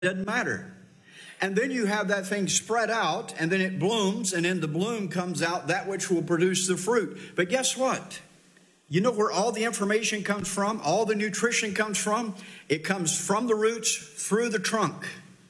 doesn't matter. And then you have that thing spread out, and then it blooms, and in the bloom comes out that which will produce the fruit. But guess what? You know where all the information comes from, all the nutrition comes from? It comes from the roots, through the trunk,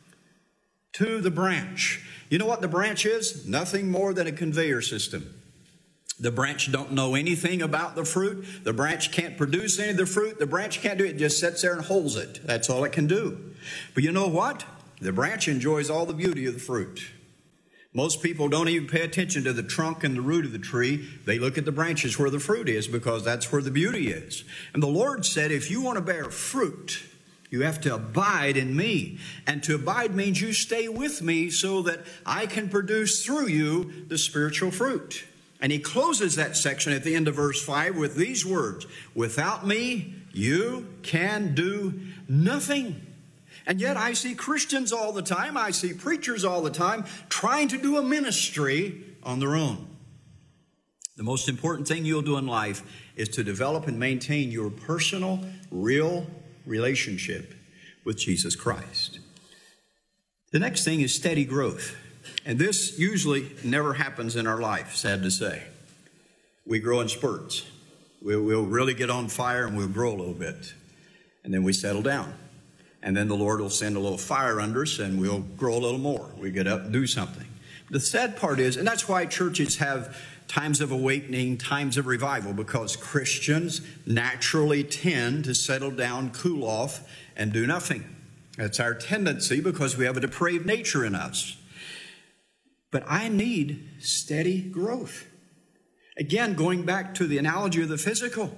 to the branch. You know what the branch is? Nothing more than a conveyor system. The branch don't know anything about the fruit. The branch can't produce any of the fruit. The branch can't do it. It just sits there and holds it. That's all it can do. But you know what? The branch enjoys all the beauty of the fruit. Most people don't even pay attention to the trunk and the root of the tree. They look at the branches where the fruit is because that's where the beauty is. And the Lord said, if you want to bear fruit, you have to abide in me. And to abide means you stay with me so that I can produce through you the spiritual fruit. And he closes that section at the end of verse 5 with these words, without me, you can do nothing. And yet I see Christians all the time, I see preachers all the time trying to do a ministry on their own. The most important thing you'll do in life is to develop and maintain your personal, real relationship with Jesus Christ. The next thing is steady growth. And this usually never happens in our life, sad to say. We grow in spurts. We'll really get on fire and we'll grow a little bit. And then we settle down. And then the Lord will send a little fire under us and we'll grow a little more. We get up and do something. The sad part is, and that's why churches have times of awakening, times of revival, because Christians naturally tend to settle down, cool off, and do nothing. That's our tendency because we have a depraved nature in us. But I need steady growth. Again, going back to the analogy of the physical.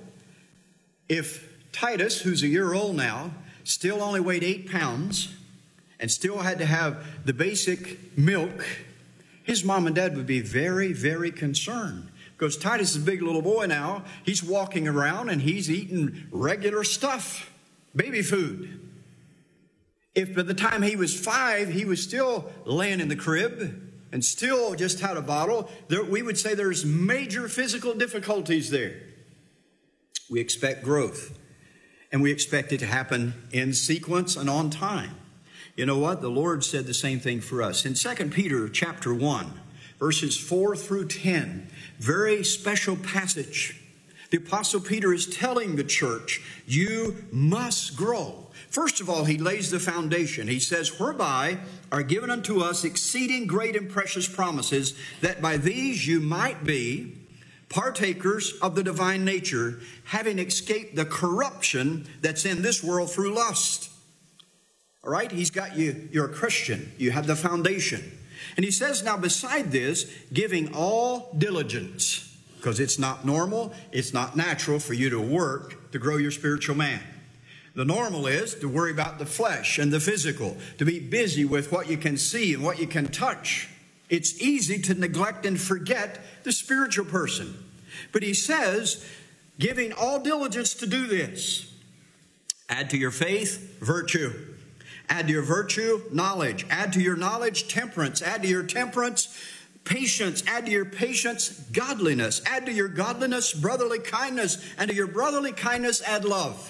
If Titus, who's a year old now, still only weighed 8 pounds and still had to have the basic milk, his mom and dad would be very, very concerned. Because Titus is a big little boy now. He's walking around and he's eating regular stuff, baby food. If by the time he was 5, he was still laying in the crib and still just had a bottle, we would say there's major physical difficulties there. We expect growth, and we expect it to happen in sequence and on time. You know what? The Lord said the same thing for us. In 2 Peter chapter 1, verses 4 through 10, very special passage. The Apostle Peter is telling the church, you must grow. First of all, he lays the foundation. He says, whereby are given unto us exceeding great and precious promises, that by these you might be partakers of the divine nature, having escaped the corruption that's in this world through lust. All right? He's got you. You're a Christian. You have the foundation. And he says, now beside this, giving all diligence, because it's not normal, it's not natural for you to work to grow your spiritual man. The normal is to worry about the flesh and the physical, to be busy with what you can see and what you can touch. It's easy to neglect and forget the spiritual person. But he says, giving all diligence to do this. Add to your faith, virtue. Add to your virtue, knowledge. Add to your knowledge, temperance. Add to your temperance, patience. Add to your patience, godliness. Add to your godliness, brotherly kindness. And to your brotherly kindness, add love.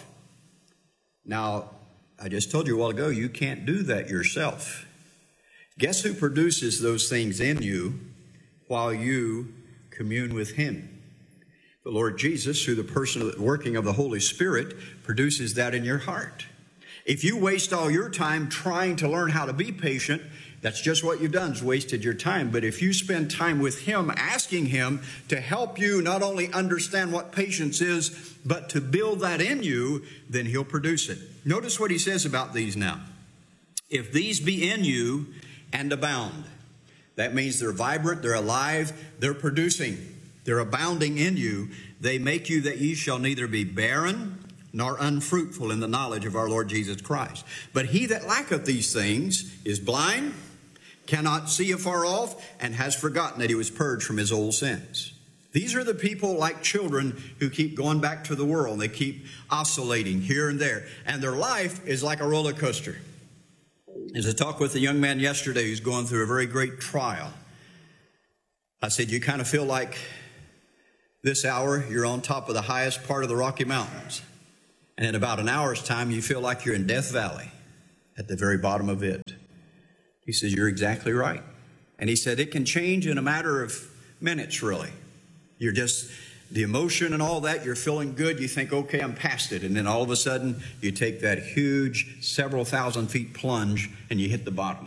Now, I just told you a while ago, you can't do that yourself. Guess who produces those things in you while you commune with Him? The Lord Jesus, through the person working of the Holy Spirit, produces that in your heart. If you waste all your time trying to learn how to be patient, that's just what you've done, is wasted your time. But if you spend time with Him, asking Him to help you not only understand what patience is, but to build that in you, then He'll produce it. Notice what He says about these now. If these be in you and abound, that means they're vibrant, they're alive, they're producing, they're abounding in you. They make you that ye shall neither be barren nor unfruitful in the knowledge of our Lord Jesus Christ. But he that lacketh these things is blind, cannot see afar off, and has forgotten that he was purged from his old sins. These are the people like children who keep going back to the world. They keep oscillating here and there. And their life is like a roller coaster. As I talked with a young man yesterday who's going through a very great trial, I said, you kind of feel like this hour you're on top of the highest part of the Rocky Mountains. And in about an hour's time, you feel like you're in Death Valley. at the very bottom of it. He says, you're exactly right. And he said, it can change in a matter of minutes, really. You're just, the emotion and all that, you're feeling good. You think, okay, I'm past it. And then all of a sudden, you take that huge several thousand feet plunge and you hit the bottom.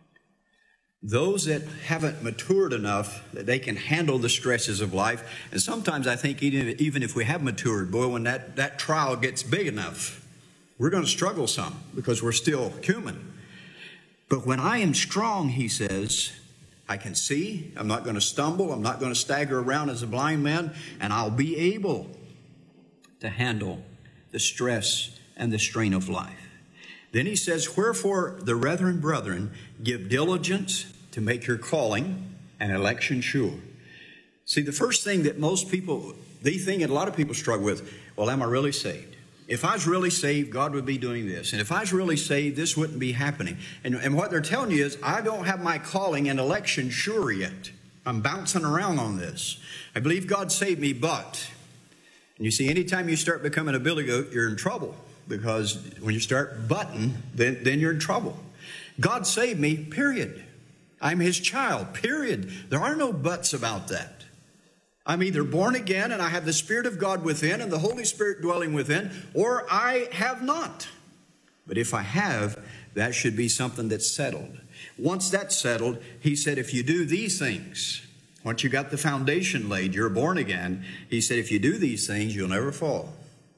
Those that haven't matured enough that they can handle the stresses of life, and sometimes I think even if we have matured, boy, when that trial gets big enough, we're going to struggle some because we're still human. But when I am strong, he says, I can see, I'm not going to stumble, I'm not going to stagger around as a blind man, and I'll be able to handle the stress and the strain of life. Then he says, wherefore the brethren, give diligence to make your calling and election sure. See, the first thing that most people, the thing that a lot of people struggle with, well, am I really saved? If I was really saved, God would be doing this. And if I was really saved, this wouldn't be happening. And what they're telling you is, I don't have my calling and election sure yet. I'm bouncing around on this. I believe God saved me, but. And you see, anytime you start becoming a billy goat, you're in trouble. Because when you start butting, then you're in trouble. God saved me, period. I'm his child, period. There are no buts about that. I'm either born again and I have the Spirit of God within and the Holy Spirit dwelling within, or I have not. But if I have, that should be something that's settled. Once that's settled, he said, if you do these things, once you got the foundation laid, you're born again, he said, if you do these things, you'll never fall.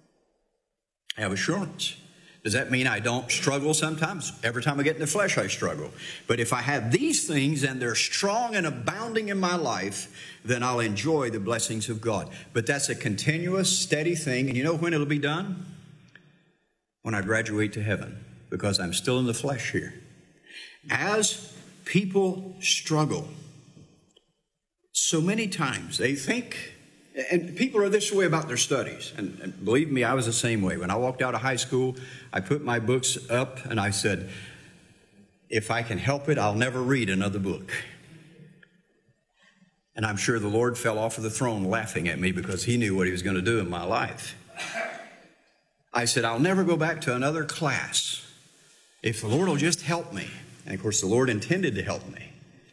I have assurance. Does that mean I don't struggle sometimes? Every time I get in the flesh, I struggle. But if I have these things and they're strong and abounding in my life, then I'll enjoy the blessings of God. But that's a continuous, steady thing. And you know when it'll be done? When I graduate to heaven, because I'm still in the flesh here. As people struggle, so many times they think, and people are this way about their studies. And believe me, I was the same way. When I walked out of high school, I put my books up and I said, if I can help it, I'll never read another book. And I'm sure the Lord fell off of the throne laughing at me because he knew what he was going to do in my life. I said, I'll never go back to another class if the Lord will just help me. And of course, the Lord intended to help me.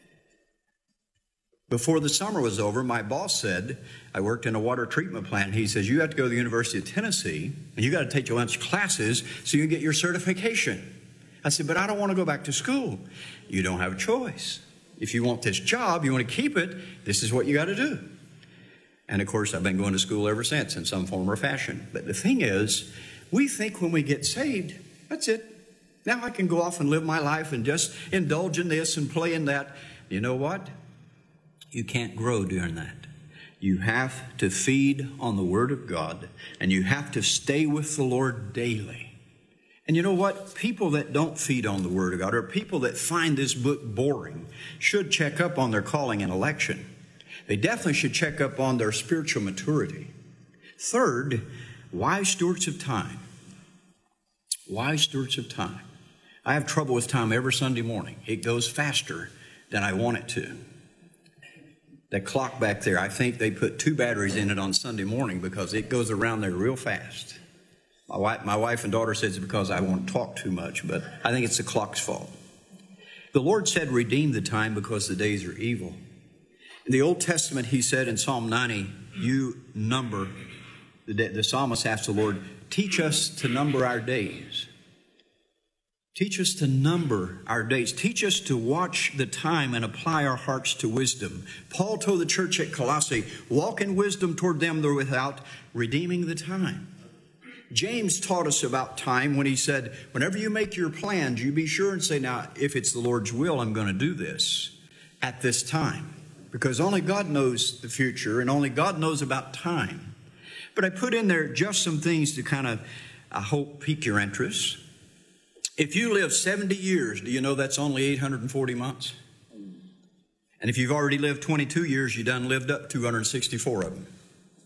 Before the summer was over, my boss said, I worked in a water treatment plant. He says, you have to go to the University of Tennessee, and you got to take a bunch of classes so you can get your certification. I said, but I don't want to go back to school. You don't have a choice. If you want this job, you want to keep it, this is what you got to do. And of course, I've been going to school ever since in some form or fashion. But the thing is, we think when we get saved, that's it. Now I can go off and live my life and just indulge in this and play in that. You know what? You can't grow during that. You have to feed on the Word of God, and you have to stay with the Lord daily. And you know what? People that don't feed on the Word of God, or people that find this book boring, should check up on their calling and election. They definitely should check up on their spiritual maturity. Third, wise stewards of time. Wise stewards of time. I have trouble with time every Sunday morning. It goes faster than I want it to. That clock back there, I think they put 2 batteries in it on Sunday morning because it goes around there real fast. My wife and daughter says it's because I won't talk too much, but I think it's the clock's fault. The Lord said, redeem the time because the days are evil. In the Old Testament, he said in Psalm 90, you number, the psalmist asked the Lord, teach us to number our days. Teach us to number our days. Teach us to watch the time and apply our hearts to wisdom. Paul told the church at Colossae, walk in wisdom toward them that are without, redeeming the time. James taught us about time when he said, whenever you make your plans, you be sure and say, now, if it's the Lord's will, I'm going to do this at this time. Because only God knows the future and only God knows about time. But I put in there just some things to kind of, I hope, pique your interest. If you live 70 years, do you know that's only 840 months? And if you've already lived 22 years, you done lived up 264 of them.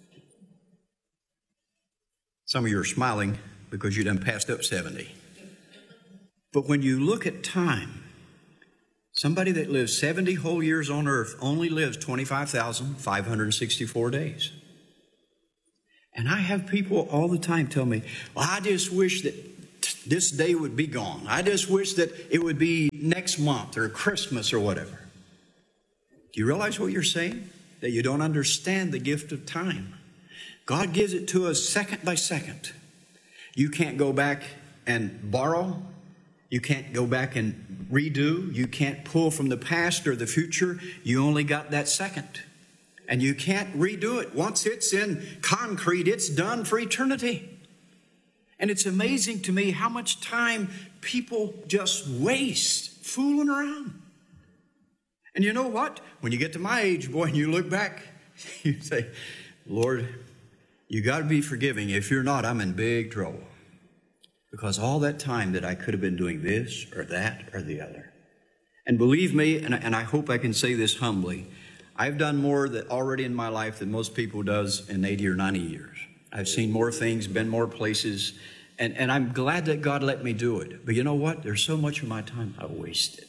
Some of you are smiling because you done passed up 70. But when you look at time, somebody that lives 70 whole years on earth only lives 25,564 days. And I have people all the time tell me, well, I just wish that this day would be gone. I just wish that it would be next month or Christmas or whatever. Do you realize what you're saying? That you don't understand the gift of time. God gives it to us second by second. You can't go back and borrow. You can't go back and redo. You can't pull from the past or the future. You only got that second. And you can't redo it. Once it's in concrete, it's done for eternity. And it's amazing to me how much time people just waste fooling around. And you know what? When you get to my age, boy, and you look back, you say, Lord, you got to be forgiving. If you're not, I'm in big trouble. Because all that time that I could have been doing this or that or the other. And believe me, and I hope I can say this humbly, I've done more that already in my life than most people does in 80 or 90 years. I've seen more things, been more places, and I'm glad that God let me do it. But you know what? There's so much of my time I wasted.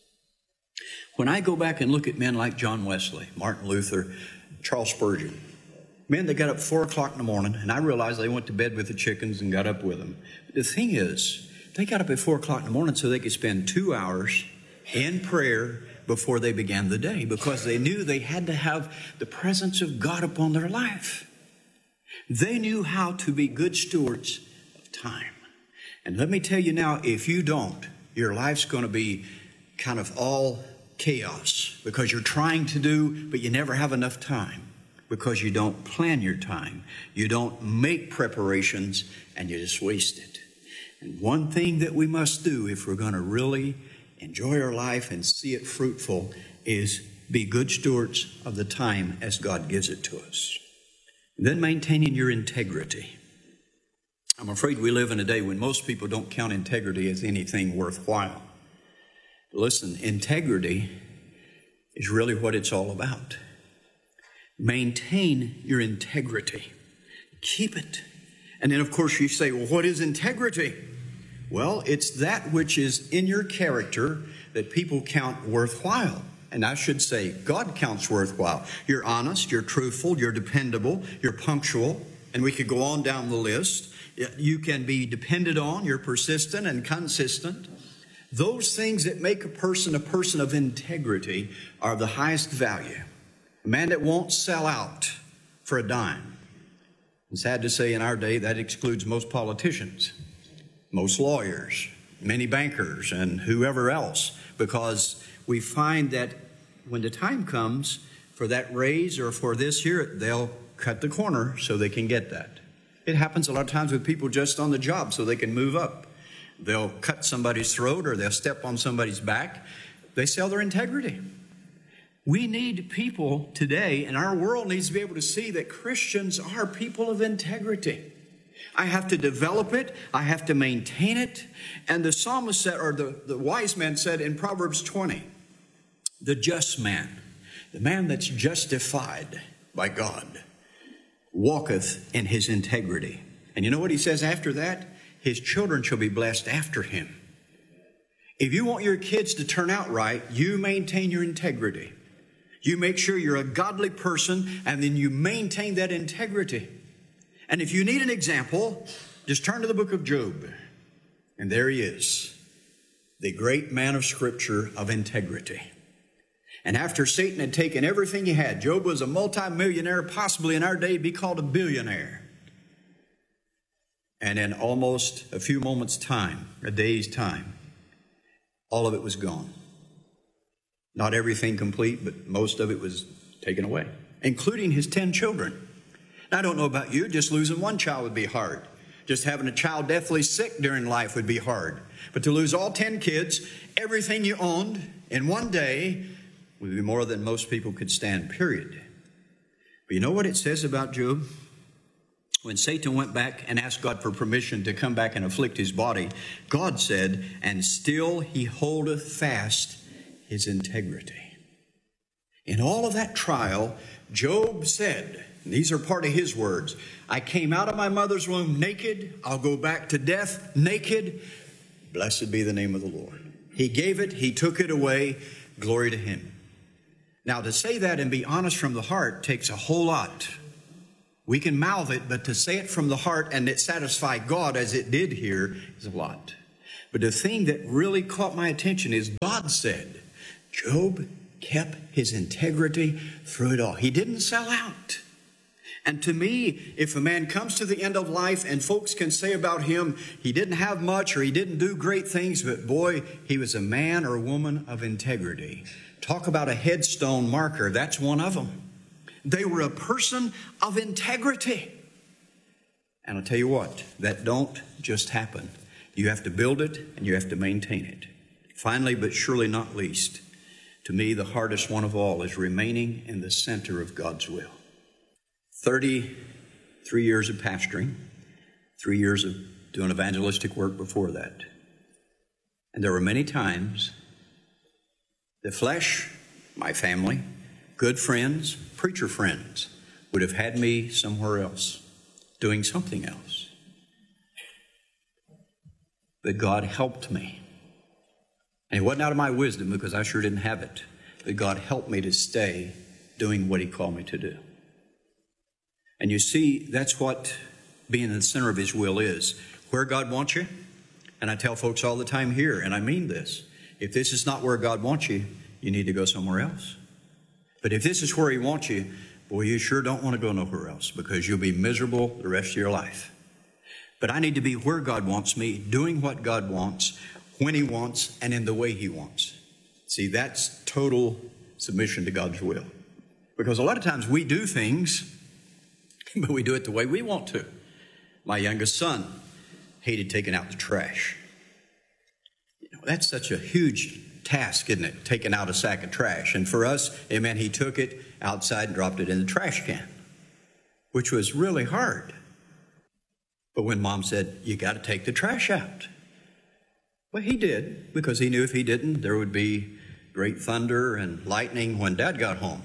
When I go back and look at men like John Wesley, Martin Luther, Charles Spurgeon, men that got up 4 o'clock in the morning, and I realized they went to bed with the chickens and got up with them. But the thing is, they got up at 4 o'clock in the morning so they could spend 2 hours in prayer before they began the day, because they knew they had to have the presence of God upon their life. They knew how to be good stewards of time. And let me tell you now, if you don't, your life's going to be kind of all chaos, because you're trying to do, but you never have enough time, because you don't plan your time. You don't make preparations, and you just waste it. And one thing that we must do if we're going to really enjoy our life and see it fruitful is be good stewards of the time as God gives it to us. And then maintaining your integrity. I'm afraid we live in a day when most people don't count integrity as anything worthwhile. Listen, integrity is really what it's all about. Maintain your integrity. Keep it. And then, of course, you say, well, what is integrity? Well, it's that which is in your character that people count worthwhile. And I should say, God counts worthwhile. You're honest, you're truthful, you're dependable, you're punctual, and we could go on down the list. You can be depended on, you're persistent and consistent. Those things that make a person of integrity are of the highest value. A man that won't sell out for a dime. And sad to say, in our day, that excludes most politicians, most lawyers, many bankers, and whoever else, because we find that when the time comes for that raise or for this here, they'll cut the corner so they can get that. It happens a lot of times with people just on the job so they can move up. They'll cut somebody's throat or they'll step on somebody's back. They sell their integrity. We need people today, and our world needs to be able to see that Christians are people of integrity. I have to develop it. I have to maintain it. And the psalmist said, or the wise man said in Proverbs 20, the just man, the man that's justified by God, walketh in his integrity. And you know what he says after that? His children shall be blessed after him. If you want your kids to turn out right, you maintain your integrity. You make sure you're a godly person, and then you maintain that integrity. And if you need an example, just turn to the book of Job. And there he is, the great man of Scripture of integrity. And after Satan had taken everything he had, Job was a multimillionaire, possibly in our day be called a billionaire. And in almost a few moments' time, a day's time, all of it was gone. Not everything complete, but most of it was taken away, including his 10 children. Now, I don't know about you, just losing one child would be hard. Just having a child deathly sick during life would be hard. But to lose all 10 kids, everything you owned in one day would be more than most people could stand, period. But you know what it says about Job? When Satan went back and asked God for permission to come back and afflict his body, God said, and still he holdeth fast his integrity. In all of that trial, Job said, and these are part of his words, I came out of my mother's womb naked. I'll go back to death naked. Blessed be the name of the Lord. He gave it. He took it away. Glory to him. Now, to say that and be honest from the heart takes a whole lot. We can mouth it, but to say it from the heart and it satisfy God as it did here is a lot. But the thing that really caught my attention is God said, Job kept his integrity through it all. He didn't sell out. And to me, if a man comes to the end of life and folks can say about him, he didn't have much or he didn't do great things, but boy, he was a man or a woman of integrity. Talk about a headstone marker. That's one of them. They were a person of integrity. And I'll tell you what, that don't just happen. You have to build it and you have to maintain it. Finally, but surely not least, to me, the hardest one of all is remaining in the center of God's will. 33 years of pastoring, 3 years of doing evangelistic work before that. And there were many times the flesh, my family, good friends, preacher friends, would have had me somewhere else, doing something else. But God helped me. And it wasn't out of my wisdom, because I sure didn't have it. But God helped me to stay doing what He called me to do. And you see, that's what being in the center of His will is. Where God wants you, and I tell folks all the time here, and I mean this, if this is not where God wants you, you need to go somewhere else. But if this is where He wants you, boy, you sure don't want to go nowhere else, because you'll be miserable the rest of your life. But I need to be where God wants me, doing what God wants, when He wants, and in the way He wants. See, that's total submission to God's will. Because a lot of times we do things, but we do it the way we want to. My youngest son hated taking out the trash. That's such a huge task, isn't it? Taking out a sack of trash. And for us, it meant he took it outside and dropped it in the trash can, which was really hard. But when Mom said, you got to take the trash out, well, he did, because he knew if he didn't, there would be great thunder and lightning when Dad got home.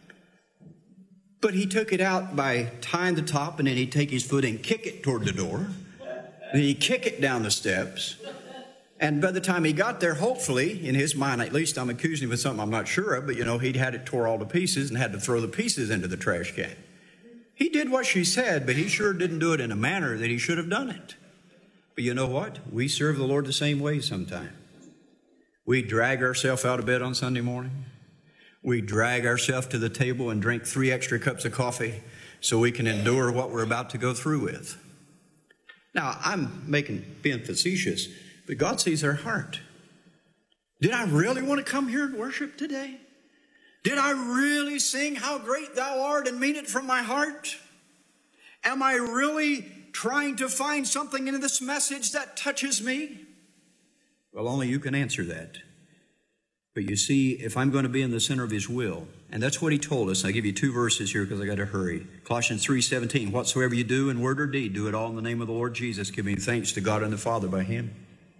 But he took it out by tying the top, and then he'd take his foot and kick it toward the door. Then he'd kick it down the steps. And by the time he got there, hopefully, in his mind, at least I'm accusing him of something I'm not sure of, but he'd had it tore all to pieces and had to throw the pieces into the trash can. He did what she said, but he sure didn't do it in a manner that he should have done it. But you know what? We serve the Lord the same way sometimes. We drag ourselves out of bed on Sunday morning. We drag ourselves to the table and drink 3 extra cups of coffee so we can endure what we're about to go through with. Now, I'm being facetious, but God sees our heart. Did I really want to come here and worship today? Did I really sing How Great Thou Art and mean it from my heart? Am I really trying to find something in this message that touches me? Well, only you can answer that. But you see, if I'm going to be in the center of His will, and that's what He told us. I'll give you 2 verses here because I got to hurry. Colossians 3:17, whatsoever you do in word or deed, do it all in the name of the Lord Jesus, giving thanks to God and the Father by Him.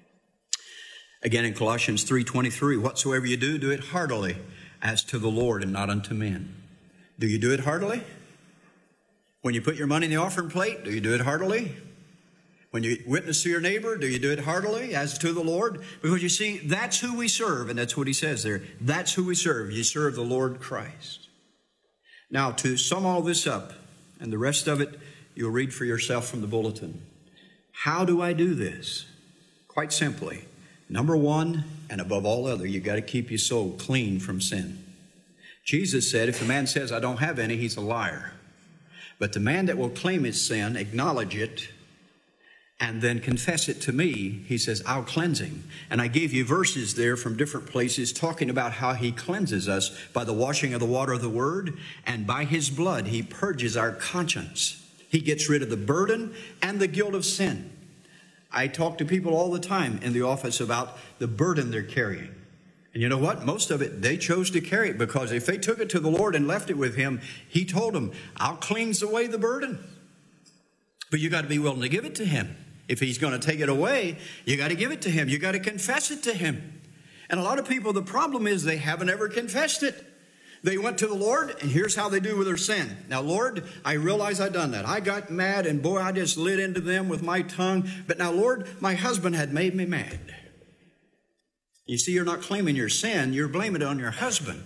Again in Colossians 3:23, whatsoever you do, do it heartily, as to the Lord and not unto men. Do you do it heartily? When you put your money in the offering plate, do you do it heartily? When you witness to your neighbor, do you do it heartily as to the Lord? Because you see, that's who we serve, and that's what he says there. That's who we serve. You serve the Lord Christ. Now, to sum all this up, and the rest of it you'll read for yourself from the bulletin. How do I do this? Quite simply, number one, and above all other, you've got to keep your soul clean from sin. Jesus said, if a man says, I don't have any, he's a liar. But the man that will claim his sin, acknowledge it, and then confess it to me, he says, I'll cleanse him. And I gave you verses there from different places talking about how He cleanses us by the washing of the water of the Word, and by His blood He purges our conscience. He gets rid of the burden and the guilt of sin. I talk to people all the time in the office about the burden they're carrying. And you know what? Most of it, they chose to carry it, because if they took it to the Lord and left it with Him, He told them, I'll cleanse away the burden. But you got to be willing to give it to Him. If He's going to take it away, you got to give it to Him. You got to confess it to Him. And a lot of people, the problem is they haven't ever confessed it. They went to the Lord, and here's how they do with their sin. Now, Lord, I realize I done that. I got mad, and boy, I just lit into them with my tongue. But now, Lord, my husband had made me mad. You see, you're not claiming your sin. You're blaming it on your husband.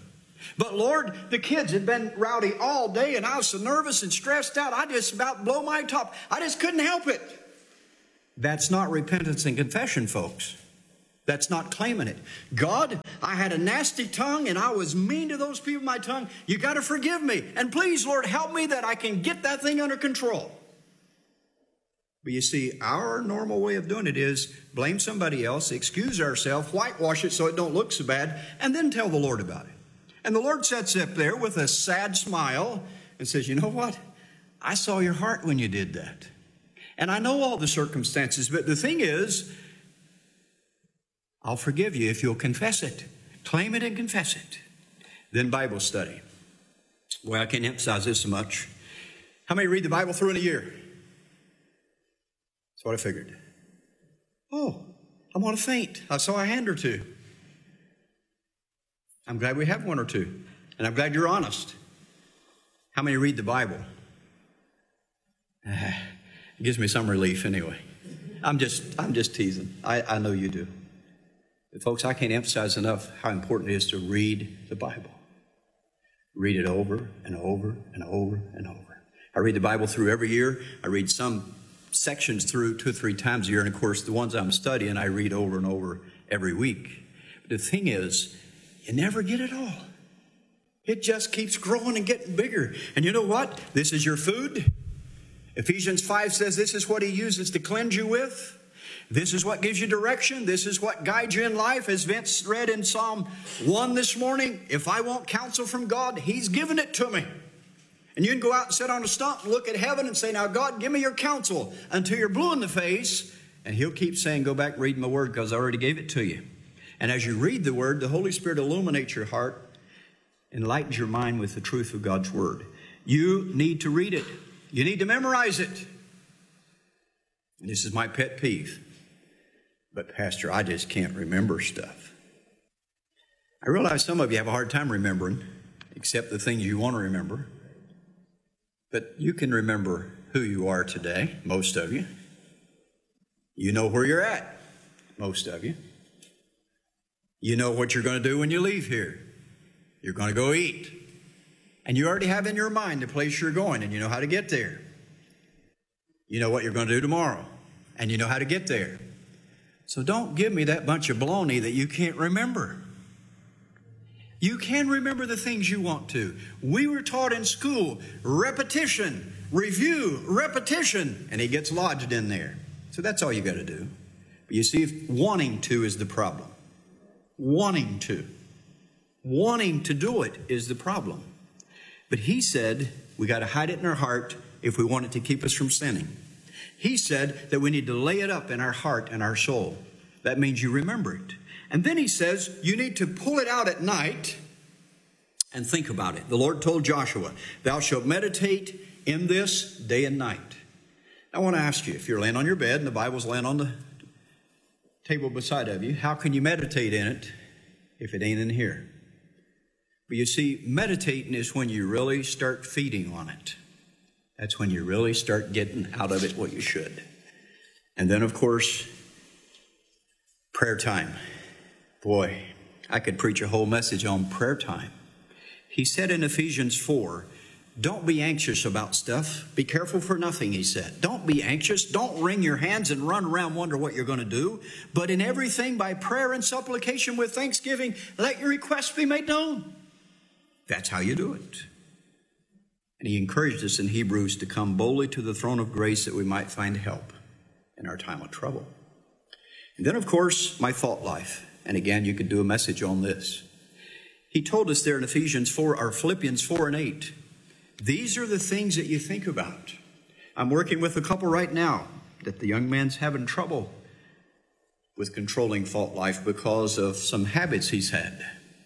But Lord, the kids had been rowdy all day and I was so nervous and stressed out. I just about blow my top. I just couldn't help it. That's not repentance and confession, folks. That's not claiming it. God, I had a nasty tongue and I was mean to those people with my tongue. You got to forgive me. And please, Lord, help me that I can get that thing under control. But you see, our normal way of doing it is blame somebody else, excuse ourselves, whitewash it so it don't look so bad, and then tell the Lord about it. And the Lord sits up there with a sad smile and says, you know what? I saw your heart when you did that. And I know all the circumstances, but the thing is, I'll forgive you if you'll confess it. Claim it and confess it. Then Bible study. Well, I can't emphasize this so much. How many read the Bible through in a year? That's what I figured. Oh, I want to faint. I saw a hand or two. I'm glad we have one or two. And I'm glad you're honest. How many read the Bible? It gives me some relief anyway. I'm just teasing. I know you do. But folks, I can't emphasize enough how important it is to read the Bible. Read it over and over and over and over. I read the Bible through every year. I read some sections through 2 or 3 times a year. And of course, the ones I'm studying, I read over and over every week. But the thing is, you never get it all. It just keeps growing and getting bigger. And you know what? This is your food. Ephesians 5 says this is what he uses to cleanse you with. This is what gives you direction. This is what guides you in life. As Vince read in Psalm 1 this morning, if I want counsel from God, he's given it to me. And you can go out and sit on a stump and look at heaven and say, now God, give me your counsel until you're blue in the face. And he'll keep saying, go back and read my word because I already gave it to you. And as you read the word, the Holy Spirit illuminates your heart, enlightens your mind with the truth of God's word. You need to read it. You need to memorize it. And this is my pet peeve. But Pastor, I just can't remember stuff. I realize some of you have a hard time remembering, except the things you want to remember. But you can remember who you are today, most of you. You know where you're at, most of you. You know what you're going to do when you leave here. You're going to go eat. And you already have in your mind the place you're going, and you know how to get there. You know what you're going to do tomorrow, and you know how to get there. So don't give me that bunch of baloney that you can't remember. You can remember the things you want to. We were taught in school, repetition, review, repetition, and it gets lodged in there. So that's all you got to do. But you see, wanting to is the problem. Wanting to do it is the problem. But he said we got to hide it in our heart if we want it to keep us from sinning. He said that we need to lay it up in our heart and our soul. That means you remember it. And then he says you need to pull it out at night and think about it. The Lord told Joshua, thou shalt meditate in this day and night. I want to ask you, if you're laying on your bed and the Bible's laying on the table beside of you, how can you meditate in it if it ain't in here? But you see, meditating is when you really start feeding on it. That's when you really start getting out of it what you should. And then, of course, prayer time. Boy, I could preach a whole message on prayer time. He said in Ephesians 4, don't be anxious about stuff. Be careful for nothing, he said. Don't be anxious. Don't wring your hands and run around wonder what you're going to do. But in everything, by prayer and supplication with thanksgiving, let your requests be made known. That's how you do it. And he encouraged us in Hebrews to come boldly to the throne of grace that we might find help in our time of trouble. And then, of course, my thought life. And again, you could do a message on this. He told us there in Ephesians 4, or Philippians 4 and 8, these are the things that you think about. I'm working with a couple right now that the young man's having trouble with controlling thought life because of some habits he's had.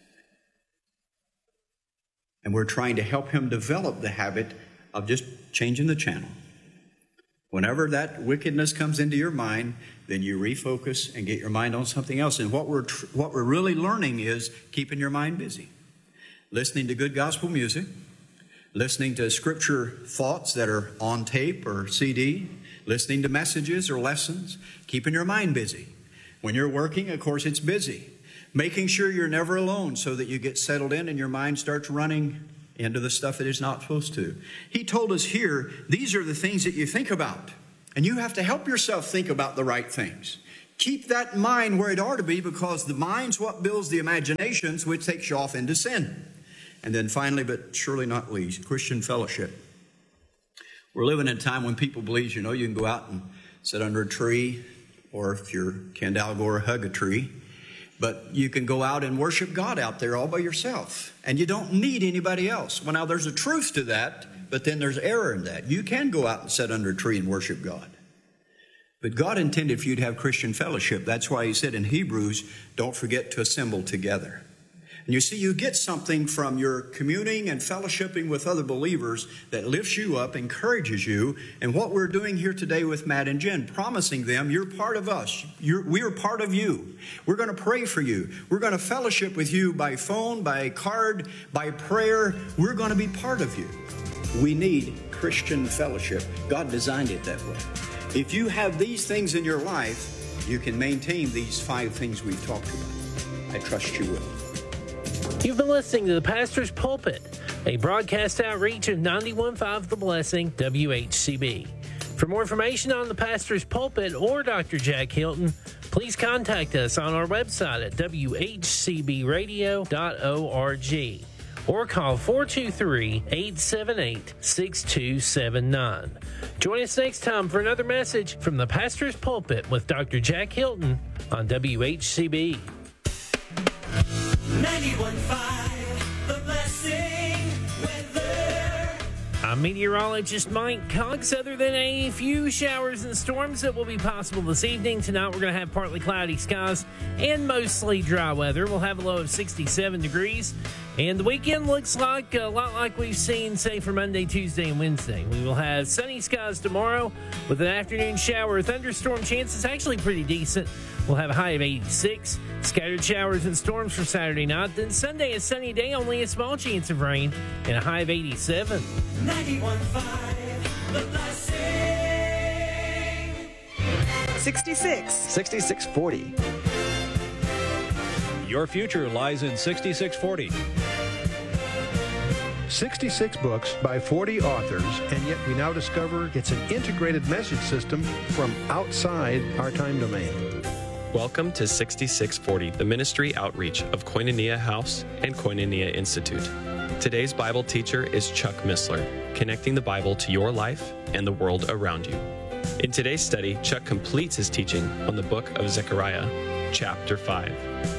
And we're trying to help him develop the habit of just changing the channel. Whenever that wickedness comes into your mind, then you refocus and get your mind on something else. And what we're really learning is keeping your mind busy. Listening to good gospel music, listening to scripture thoughts that are on tape or CD, listening to messages or lessons, keeping your mind busy. When you're working, of course, it's busy. Making sure you're never alone so that you get settled in and your mind starts running into the stuff that it's not supposed to. He told us here, these are the things that you think about. And you have to help yourself think about the right things. Keep that mind where it ought to be, because the mind's what builds the imaginations, which takes you off into sin. And then finally, but surely not least, Christian fellowship. We're living in a time when people believe, you can go out and sit under a tree, or if you're Kendall Gore, hug a tree. But you can go out and worship God out there all by yourself. And you don't need anybody else. Well, now there's a truth to that, but then there's error in that. You can go out and sit under a tree and worship God. But God intended for you to have Christian fellowship. That's why he said in Hebrews, don't forget to assemble together. And you see, you get something from your communing and fellowshipping with other believers that lifts you up, encourages you. And what we're doing here today with Matt and Jen, promising them, you're part of us. We're part of you. We're going to pray for you. We're going to fellowship with you by phone, by card, by prayer. We're going to be part of you. We need Christian fellowship. God designed it that way. If you have these things in your life, you can maintain these 5 things we've talked about. I trust you will. You've been listening to The Pastor's Pulpit, a broadcast outreach of 91.5 The Blessing, WHCB. For more information on The Pastor's Pulpit or Dr. Jack Hilton, please contact us on our website at whcbradio.org or call 423-878-6279. Join us next time for another message from The Pastor's Pulpit with Dr. Jack Hilton on WHCB. 91.5 The Blessing weather. I'm meteorologist Mike Cox. Other than a few showers and storms that will be possible this evening, tonight we're going to have partly cloudy skies and mostly dry weather. We'll have a low of 67 degrees. And the weekend looks like a lot like we've seen, say, for Monday, Tuesday, and Wednesday. We will have sunny skies tomorrow with an afternoon shower or thunderstorm chance. It's actually pretty decent. We'll have a high of 86. Scattered showers and storms for Saturday night. Then Sunday, a sunny day, only a small chance of rain, and a high of 87. 91.5 The Blessing. 66. 6640. Your future lies in 6640. 66 books by 40 authors, and yet we now discover it's an integrated message system from outside our time domain. Welcome to 6640, the ministry outreach of Koinonia House and Koinonia Institute. Today's Bible teacher is Chuck Missler, connecting the Bible to your life and the world around you. In today's study, Chuck completes his teaching on the book of Zechariah, chapter 5.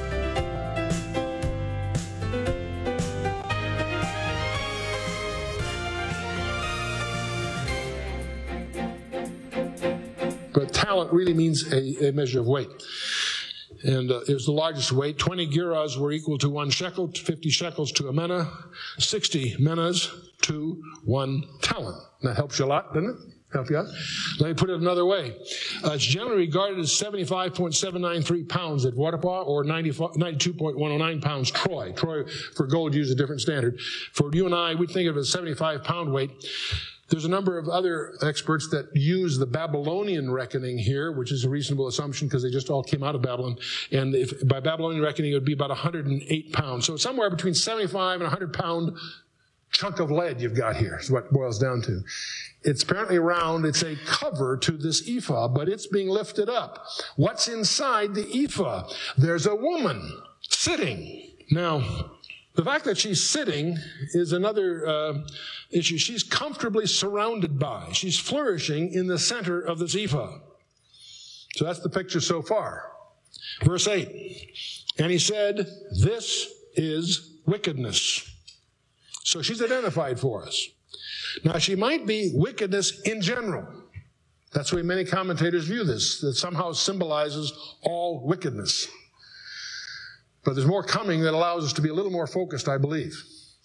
But talent really means a measure of weight. And it was the largest weight. 20 gerahs were equal to 1 shekel, 50 shekels to a menah, 60 menahs to 1 talent. That helps you a lot, doesn't it? Help you out? Let me put it another way. It's generally regarded as 75.793 pounds at Waterpaw or 92.109 pounds Troy. Troy for gold uses a different standard. For you and I, we think of it as 75-pound weight. There's a number of other experts that use the Babylonian reckoning here, which is a reasonable assumption because they just all came out of Babylon. And if by Babylonian reckoning, it would be about 108 pounds. So somewhere between 75 and 100-pound chunk of lead you've got here is what it boils down to. It's apparently round. It's a cover to this ephah, but it's being lifted up. What's inside the ephah? There's a woman sitting. Now, the fact that she's sitting is another issue. She's comfortably surrounded by. She's flourishing in the center of this ephah. So that's the picture so far. Verse 8. And he said, this is wickedness. So she's identified for us. Now, she might be wickedness in general. That's the way many commentators view this, that somehow symbolizes all wickedness. But there's more coming that allows us to be a little more focused, I believe.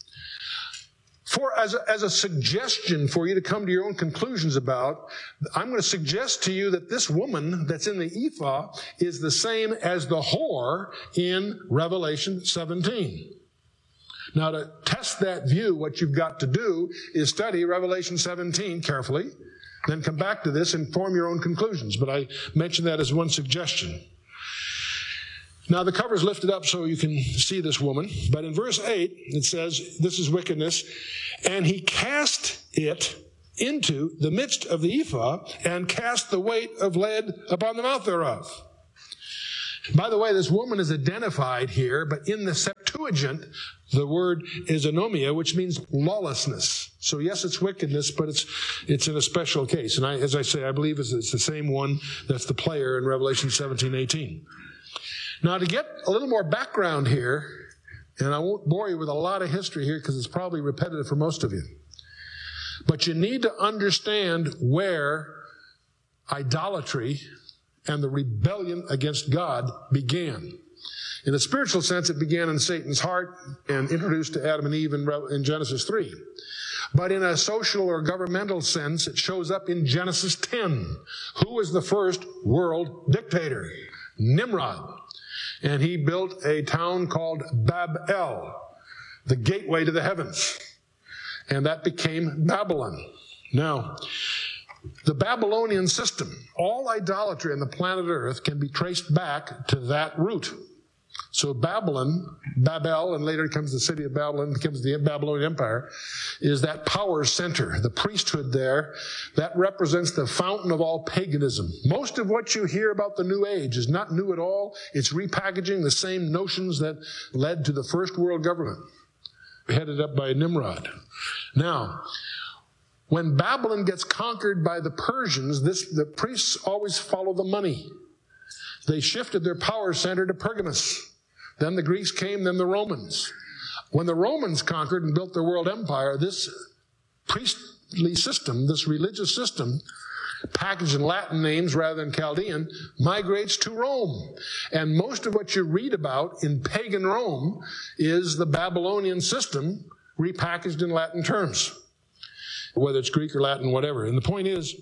As a suggestion for you to come to your own conclusions about, I'm going to suggest to you that this woman that's in the ephah is the same as the whore in Revelation 17. Now, to test that view, what you've got to do is study Revelation 17 carefully, then come back to this and form your own conclusions. But I mention that as one suggestion. Now, the cover is lifted up so you can see this woman. But in verse 8, it says, this is wickedness. And he cast it into the midst of the ephah and cast the weight of lead upon the mouth thereof. By the way, this woman is identified here, but in the Septuagint, the word is anomia, which means lawlessness. So yes, it's wickedness, but it's in a special case. And as I say, I believe it's the same one that's the player in Revelation 17:18. Now, to get a little more background here, and I won't bore you with a lot of history here because it's probably repetitive for most of you, but you need to understand where idolatry and the rebellion against God began. In a spiritual sense, it began in Satan's heart and introduced to Adam and Eve in Genesis 3. But in a social or governmental sense, it shows up in Genesis 10. Who was the first world dictator? Nimrod. And he built a town called Babel, the gateway to the heavens. And that became Babylon. Now, the Babylonian system, all idolatry on the planet Earth can be traced back to that root. So Babylon, Babel, and later it becomes the city of Babylon, becomes the Babylonian Empire, is that power center, the priesthood there, that represents the fountain of all paganism. Most of what you hear about the New Age is not new at all. It's repackaging the same notions that led to the first world government, headed up by Nimrod. Now, when Babylon gets conquered by the Persians, the priests always follow the money. They shifted their power center to Pergamus. Then the Greeks came, then the Romans. When the Romans conquered and built their world empire, this priestly system, this religious system, packaged in Latin names rather than Chaldean, migrates to Rome. And most of what you read about in pagan Rome is the Babylonian system repackaged in Latin terms, whether it's Greek or Latin, whatever. And the point is,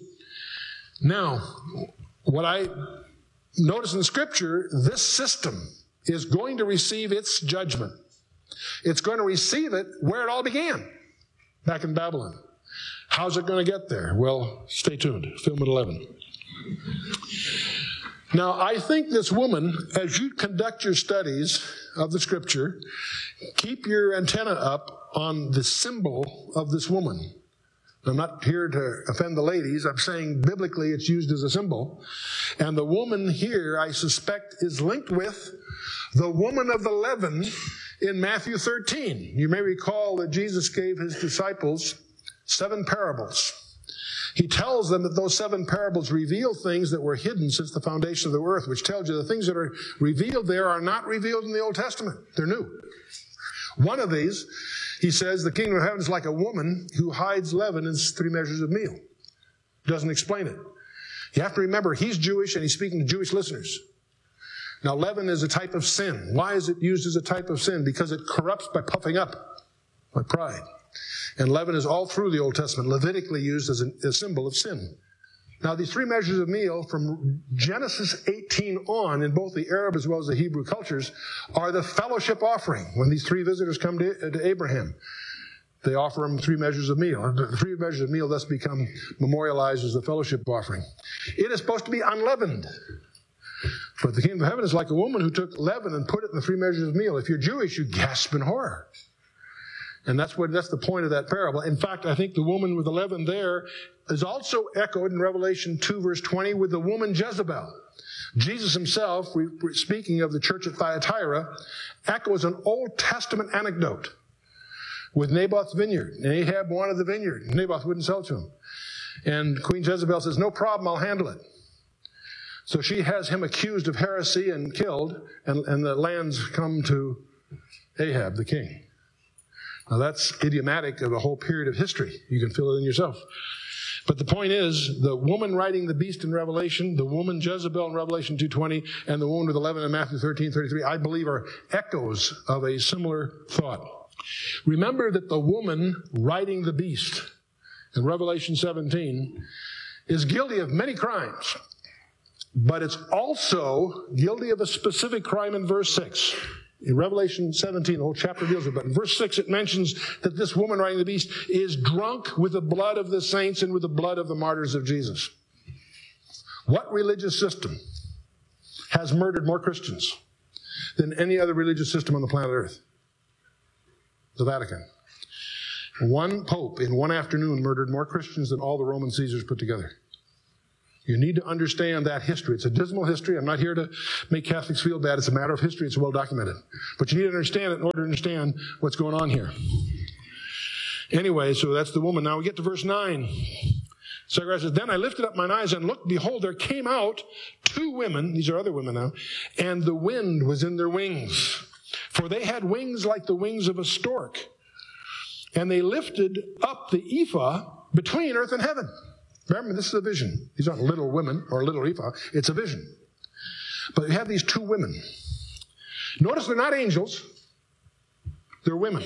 now, what I notice in Scripture, this system is going to receive its judgment. It's going to receive it where it all began, back in Babylon. How's it going to get there? Well, stay tuned. Film at 11. Now, I think this woman, as you conduct your studies of the Scripture, keep your antenna up on the symbol of this woman. I'm not here to offend the ladies. I'm saying biblically it's used as a symbol. And the woman here, I suspect, is linked with the woman of the leaven in Matthew 13. You may recall that Jesus gave his disciples 7 parables. He tells them that those 7 parables reveal things that were hidden since the foundation of the earth, which tells you the things that are revealed there are not revealed in the Old Testament. They're new. One of these, he says, the kingdom of heaven is like a woman who hides leaven in 3 measures of meal. Doesn't explain it. You have to remember, he's Jewish and he's speaking to Jewish listeners. Now, leaven is a type of sin. Why is it used as a type of sin? Because it corrupts by puffing up, by pride. And leaven is all through the Old Testament, Levitically used as a symbol of sin. Now, these 3 measures of meal from Genesis 18 on, in both the Arab as well as the Hebrew cultures, are the fellowship offering. When these 3 visitors come to Abraham, they offer him 3 measures of meal. And the 3 measures of meal thus become memorialized as the fellowship offering. It is supposed to be unleavened. But the kingdom of heaven is like a woman who took leaven and put it in the 3 measures of meal. If you're Jewish, you gasp in horror. And that's the point of that parable. In fact, I think the woman with the leaven there is also echoed in Revelation 2, verse 20, with the woman Jezebel. Jesus himself, speaking of the church at Thyatira, echoes an Old Testament anecdote with Naboth's vineyard. And Ahab wanted the vineyard. Naboth wouldn't sell it to him. And Queen Jezebel says, no problem, I'll handle it. So she has him accused of heresy and killed, and the lands come to Ahab, the king. Now that's idiomatic of a whole period of history. You can fill it in yourself. But the point is, the woman riding the beast in Revelation, the woman Jezebel in Revelation 2:20, and the woman with 11 in Matthew 13:33, I believe are echoes of a similar thought. Remember that the woman riding the beast in Revelation 17 is guilty of many crimes, but it's also guilty of a specific crime in verse 6. In Revelation 17, the whole chapter deals with it. But in verse 6, it mentions that this woman riding the beast is drunk with the blood of the saints and with the blood of the martyrs of Jesus. What religious system has murdered more Christians? than any other religious system on the planet Earth. The Vatican. One pope in one afternoon murdered more Christians than all the Roman Caesars put together. You need to understand that history. It's a dismal history. I'm not here to make Catholics feel bad. It's a matter of history. It's well documented. But you need to understand it in order to understand what's going on here. Anyway, so that's the woman. Now we get to verse 9. Zechariah says, "Then I lifted up mine eyes and looked, behold, there came out 2 women," these are other women now, "and the wind was in their wings. For they had wings like the wings of a stork. And they lifted up the ephah between earth and heaven." Remember, this is a vision. These aren't little women or little ephah. It's a vision. But you have these 2 women. Notice they're not angels. They're women.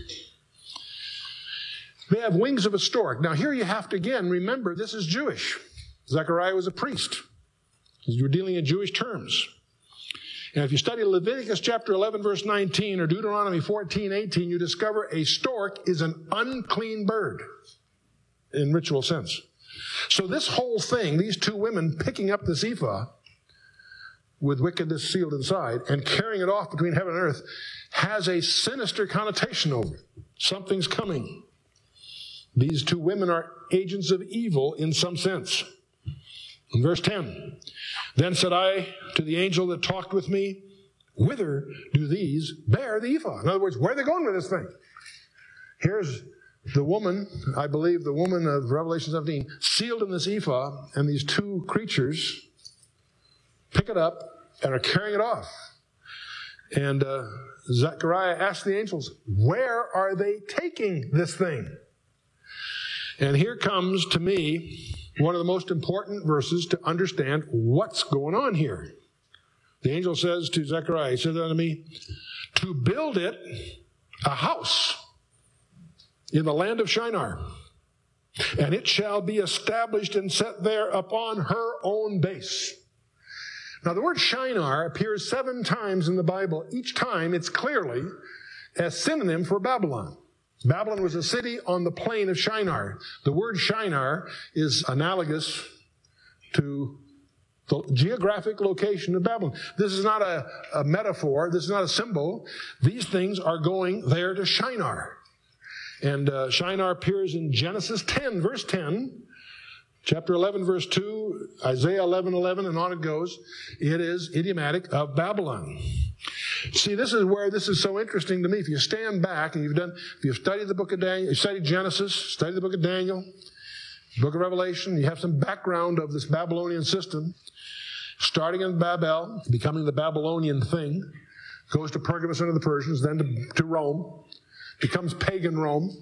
They have wings of a stork. Now here you have to again remember this is Jewish. Zechariah was a priest. You're dealing in Jewish terms. And if you study Leviticus chapter 11 verse 19 or Deuteronomy 14:18, you discover a stork is an unclean bird in ritual sense. So this whole thing, these 2 women picking up this ephah with wickedness sealed inside and carrying it off between heaven and earth has a sinister connotation over it. Something's coming. These 2 women are agents of evil in some sense. In verse 10, "Then said I to the angel that talked with me, whither do these bear the ephah?" In other words, where are they going with this thing? Here's the woman, I believe the woman of Revelation 17, sealed in this ephah, and these 2 creatures pick it up and are carrying it off. And Zechariah asked the angels, where are they taking this thing? And here comes, to me, one of the most important verses to understand what's going on here. The angel says to Zechariah, he says unto me, "To build it a house in the land of Shinar, and it shall be established and set there upon her own base." Now the word Shinar appears 7 times in the Bible. Each time it's clearly a synonym for Babylon. Babylon was a city on the plain of Shinar. The word Shinar is analogous to the geographic location of Babylon. This is not a metaphor. This is not a symbol. These things are going there to Shinar. And Shinar appears in Genesis 10, verse 10, chapter 11, verse 2, Isaiah 11:11, and on it goes. It is idiomatic of Babylon. See, this is where this is so interesting to me. If you stand back and if you've studied the book of Daniel, you studied Genesis, studied the book of Daniel, book of Revelation, you have some background of this Babylonian system, starting in Babel, becoming the Babylonian thing, goes to Pergamus under the Persians, then to Rome, becomes pagan Rome.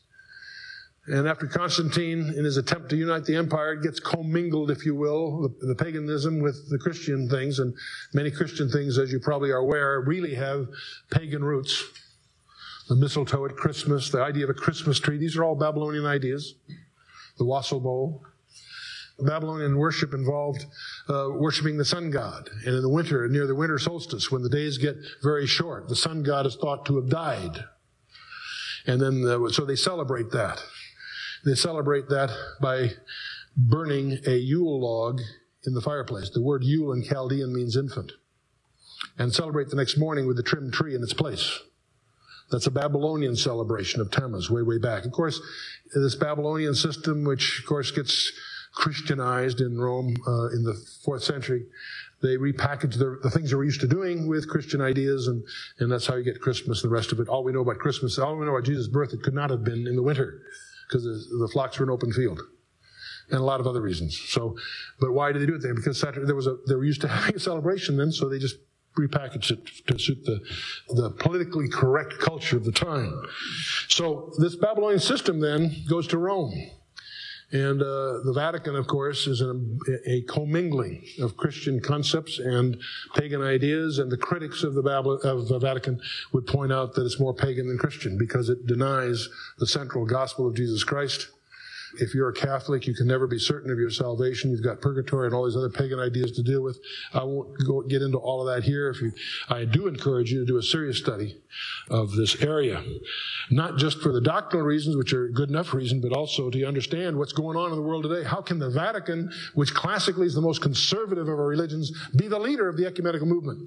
And after Constantine, in his attempt to unite the empire, gets commingled, if you will, the paganism with the Christian things. And many Christian things, as you probably are aware, really have pagan roots. The mistletoe at Christmas, the idea of a Christmas tree, these are all Babylonian ideas. The wassail bowl. Babylonian worship involved worshiping the sun god. And in the winter, near the winter solstice, when the days get very short, the sun god is thought to have died. And then, so they celebrate that. They celebrate that by burning a Yule log in the fireplace. The word Yule in Chaldean means infant. And celebrate the next morning with the trimmed tree in its place. That's a Babylonian celebration of Tammuz, way, way back. Of course, this Babylonian system, which, of course, gets Christianized in Rome in the 4th century, they repackage the things they were used to doing with Christian ideas, and that's how you get Christmas and the rest of it. All we know about Christmas, all we know about Jesus' birth, it could not have been in the winter, because the flocks were in open field, and a lot of other reasons. So, but why did they do it then? Because they were used to having a celebration then, so they just repackaged it to suit the politically correct culture of the time. So this Babylonian system then goes to Rome. And the Vatican, of course, is a commingling of Christian concepts and pagan ideas, and the critics of the Vatican would point out that it's more pagan than Christian because it denies the central gospel of Jesus Christ. If you're a Catholic, you can never be certain of your salvation. You've got purgatory and all these other pagan ideas to deal with. I won't get into all of that here. I do encourage you to do a serious study of this area, not just for the doctrinal reasons, which are good enough reason, but also to understand what's going on in the world today. How can the Vatican, which classically is the most conservative of our religions, be the leader of the ecumenical movement?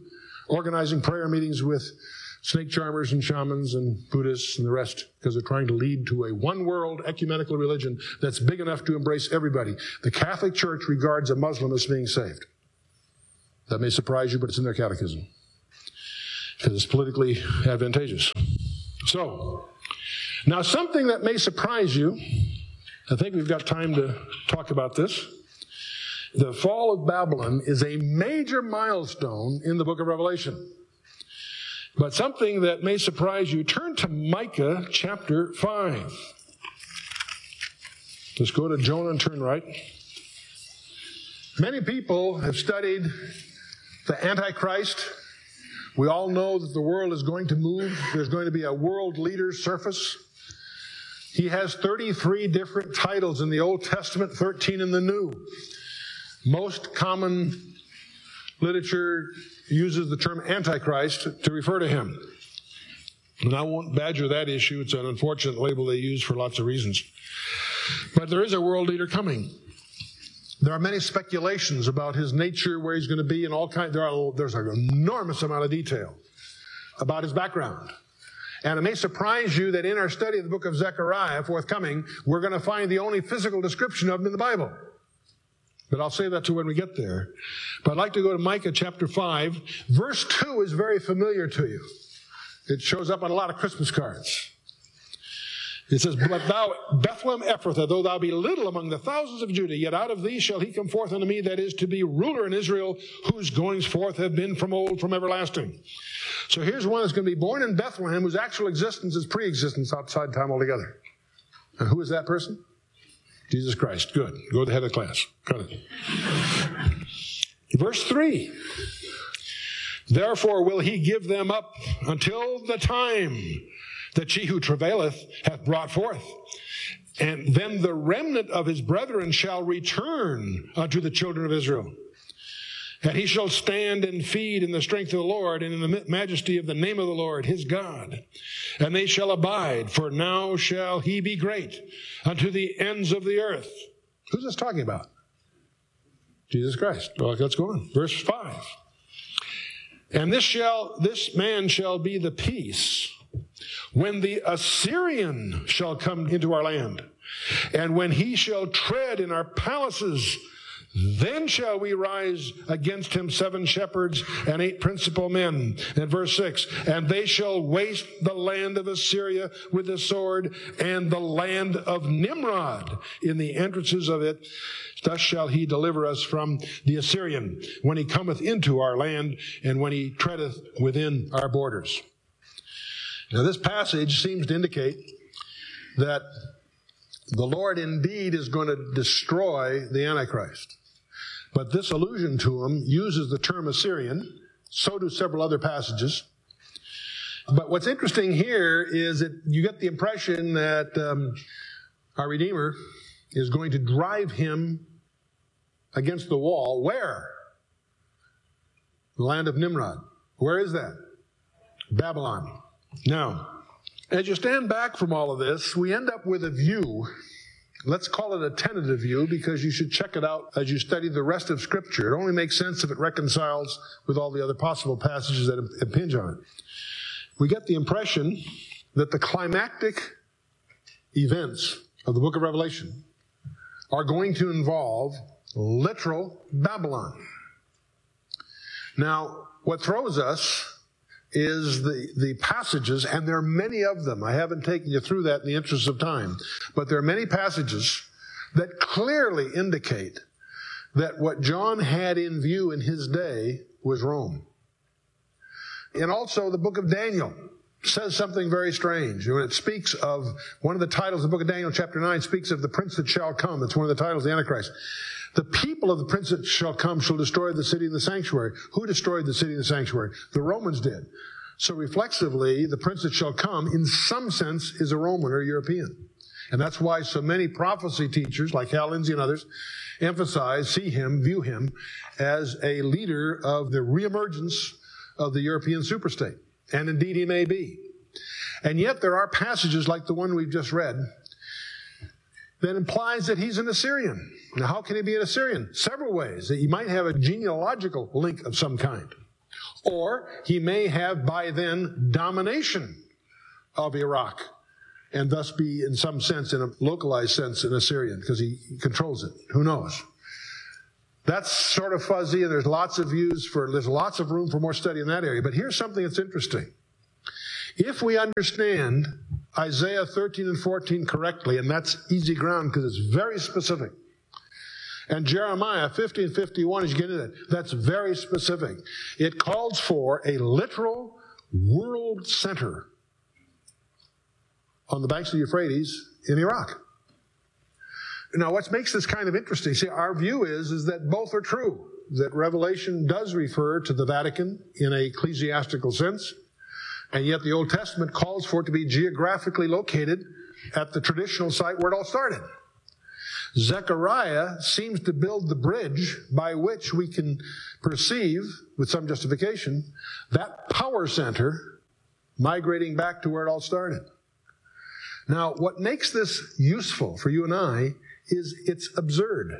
organizing prayer meetings with snake charmers and shamans and Buddhists and the rest, because they're trying to lead to a one-world ecumenical religion that's big enough to embrace everybody. The Catholic Church regards a Muslim as being saved. That may surprise you, but it's in their catechism, because it's politically advantageous. So, now something that may surprise you, I think we've got time to talk about this. The fall of Babylon is a major milestone in the book of Revelation. But something that may surprise you, turn to Micah chapter 5. Let's go to Jonah and turn right. Many people have studied the Antichrist. We all know that the world is going to move. There's going to be a world leader surface. He has 33 different titles in the Old Testament, 13 in the New. Most common literature uses the term Antichrist to refer to him. And I won't badger that issue. It's an unfortunate label they use for lots of reasons. But there is a world leader coming. There are many speculations about his nature, where he's going to be, and all kinds. There's an enormous amount of detail about his background. And it may surprise you that in our study of the book of Zechariah, forthcoming, we're going to find the only physical description of him in the Bible. But I'll say that to when we get there. But I'd like to go to Micah chapter 5. Verse 2 is very familiar to you. It shows up on a lot of Christmas cards. It says, "But thou, Bethlehem Ephrathah, though thou be little among the thousands of Judah, yet out of thee shall he come forth unto me, that is to be ruler in Israel, whose goings forth have been from old, from everlasting." So here's one that's going to be born in Bethlehem, whose actual existence is pre-existence outside time altogether. And who is that person? Jesus Christ. Good. Go to the head of the class. Cut it. Verse 3. "Therefore will he give them up until the time that she who travaileth hath brought forth. And then the remnant of his brethren shall return unto the children of Israel. And he shall stand and feed in the strength of the Lord, and in the majesty of the name of the Lord his God. And they shall abide, for now shall he be great unto the ends of the earth." Who's this talking about? Jesus Christ. Well, let's go on. Verse 5. "And this man shall be the peace when the Assyrian shall come into our land. And when he shall tread in our palaces, then shall we rise against him 7 shepherds and 8 principal men." And verse 6, "And they shall waste the land of Assyria with the sword, and the land of Nimrod in the entrances of it. Thus shall he deliver us from the Assyrian, when he cometh into our land, and when he treadeth within our borders." Now this passage seems to indicate that the Lord indeed is going to destroy the Antichrist. But this allusion to him uses the term Assyrian. So do several other passages. But what's interesting here is that you get the impression that our Redeemer is going to drive him against the wall. Where? The land of Nimrod. Where is that? Babylon. Now, as you stand back from all of this, we end up with a view. Let's call it a tentative view, because you should check it out as you study the rest of Scripture. It only makes sense if it reconciles with all the other possible passages that impinge on it. We get the impression that the climactic events of the book of Revelation are going to involve literal Babylon. Now, what throws us is the passages, and there are many of them. I haven't taken you through that in the interest of time, but there are many passages that clearly indicate that what John had in view in his day was Rome. And also the book of Daniel says something very strange. When it speaks of, one of the titles of the book of Daniel, chapter 9, speaks of the prince that shall come. It's one of the titles of the Antichrist. The people of the prince that shall come shall destroy the city and the sanctuary. Who destroyed the city and the sanctuary? The Romans did. So reflexively, the prince that shall come, in some sense, is a Roman or a European. And that's why so many prophecy teachers, like Hal Lindsey and others, view him as a leader of the reemergence of the European superstate. And indeed he may be. And yet there are passages like the one we've just read that implies that he's an Assyrian. Now, how can he be an Assyrian? Several ways. That he might have a genealogical link of some kind. Or he may have by then domination of Iraq and thus be in some sense, in a localized sense, an Assyrian because he controls it. Who knows? That's sort of fuzzy, and there's lots of room for more study in that area. But here's something that's interesting. If we understand Isaiah 13 and 14 correctly, and that's easy ground because it's very specific, and Jeremiah 15:51, as you get into that, that's very specific. It calls for a literal world center on the banks of the Euphrates in Iraq. Now, what makes this kind of interesting, see, our view is that both are true, that Revelation does refer to the Vatican in an ecclesiastical sense, and yet the Old Testament calls for it to be geographically located at the traditional site where it all started. Zechariah seems to build the bridge by which we can perceive, with some justification, that power center migrating back to where it all started. Now, what makes this useful for you and I is it's absurd.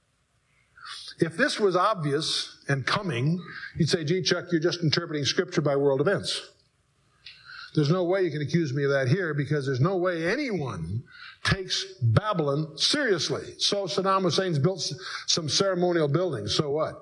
If this was obvious and coming, you'd say, gee, Chuck, you're just interpreting Scripture by world events. There's no way you can accuse me of that here because there's no way anyone takes Babylon seriously. So Saddam Hussein's built some ceremonial buildings. So what?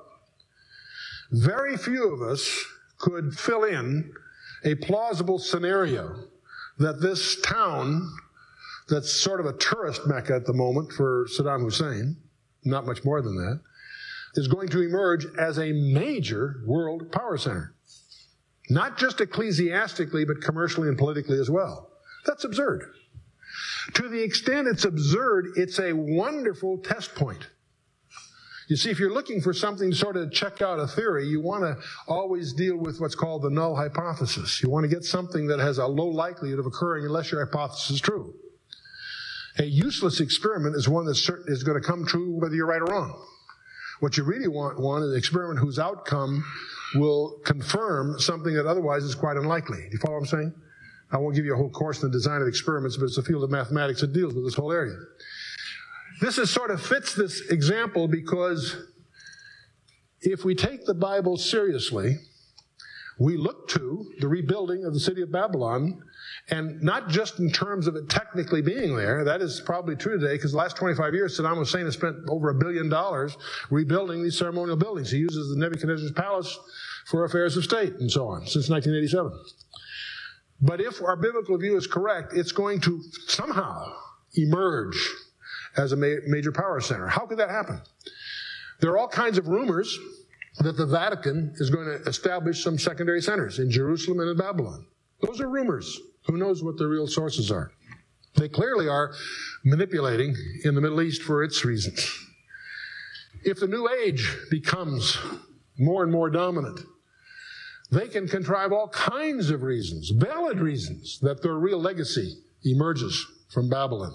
Very few of us could fill in a plausible scenario that this town that's sort of a tourist mecca at the moment for Saddam Hussein, not much more than that, is going to emerge as a major world power center. Not just ecclesiastically, but commercially and politically as well. That's absurd. To the extent it's absurd, it's a wonderful test point. You see, if you're looking for something to sort of check out a theory, you want to always deal with what's called the null hypothesis. You want to get something that has a low likelihood of occurring unless your hypothesis is true. A useless experiment is one that is going to come true whether you're right or wrong. What you really want is an experiment whose outcome will confirm something that otherwise is quite unlikely. Do you follow what I'm saying? I won't give you a whole course in the design of experiments, but it's a field of mathematics that deals with this whole area. This is sort of fits this example because if we take the Bible seriously, we look to the rebuilding of the city of Babylon, and not just in terms of it technically being there. That is probably true today because the last 25 years, Saddam Hussein has spent over $1 billion rebuilding these ceremonial buildings. He uses the Nebuchadnezzar's palace for affairs of state and so on since 1987. But if our biblical view is correct, it's going to somehow emerge as a major power center. How could that happen? There are all kinds of rumors that the Vatican is going to establish some secondary centers in Jerusalem and in Babylon. Those are rumors. Who knows what the real sources are? They clearly are manipulating in the Middle East for its reasons. If the New Age becomes more and more dominant, they can contrive all kinds of reasons, valid reasons, that their real legacy emerges from Babylon.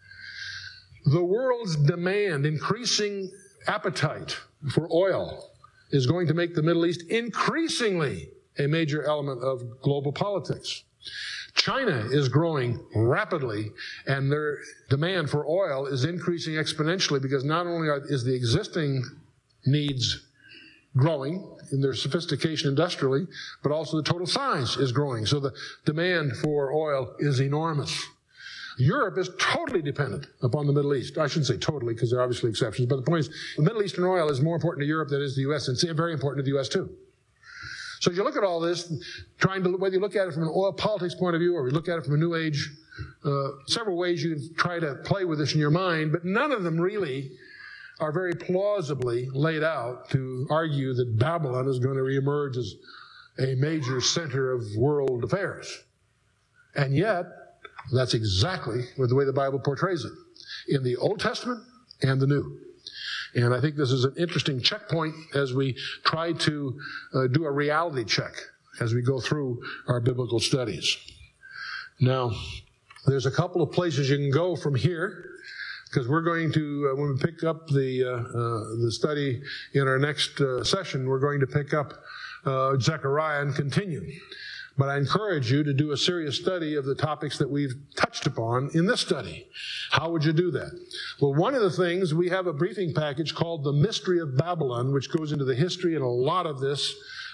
The world's demand, increasing appetite for oil, is going to make the Middle East increasingly a major element of global politics. China is growing rapidly, and their demand for oil is increasing exponentially because not only is the existing needs growing in their sophistication industrially, but also the total size is growing. So the demand for oil is enormous. Europe is totally dependent upon the Middle East. I shouldn't say totally because there are obviously exceptions, but the point is the Middle Eastern oil is more important to Europe than it is to the U.S., and it's very important to the U.S. too. So as you look at all this, whether you look at it from an oil politics point of view or you look at it from a New Age, several ways you can try to play with this in your mind, but none of them really are very plausibly laid out to argue that Babylon is going to reemerge as a major center of world affairs. And yet, that's exactly the way the Bible portrays it in the Old Testament and the New. And I think this is an interesting checkpoint as we try to do a reality check as we go through our biblical studies. Now, there's a couple of places you can go from here, because we're going to, when we pick up the study in our next session, we're going to pick up Zechariah and continue. But I encourage you to do a serious study of the topics that we've touched upon in this study. How would you do that? Well, one of the things, we have a briefing package called The Mystery of Babylon, which goes into the history and a lot of this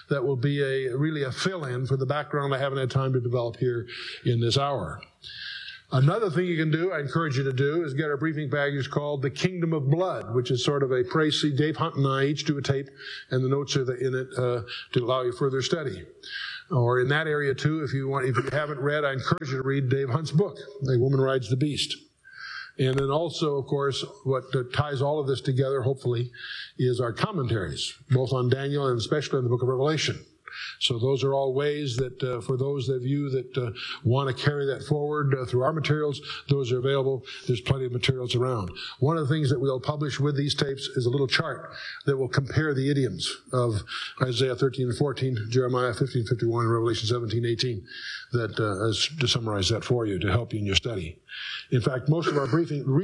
that will be really a fill-in for the background I haven't had time to develop here in this hour. Another thing you can do, I encourage you to do, is get our briefing package called The Kingdom of Blood, which is sort of a précis. Dave Hunt and I each do a tape, and the notes are in it to allow you further study. Or in that area too, if you haven't read, I encourage you to read Dave Hunt's book, A Woman Rides the Beast. And then also, of course, what ties all of this together, hopefully, is our commentaries, both on Daniel and especially in the book of Revelation. So those are all ways that for those of you that want to carry that forward through our materials, those are available. There's plenty of materials around. One of the things that we'll publish with these tapes is a little chart that will compare the idioms of Isaiah 13 and 14, Jeremiah 15, 51, and Revelation 17, 18, that to summarize that for you to help you in your study. In fact, most of our briefing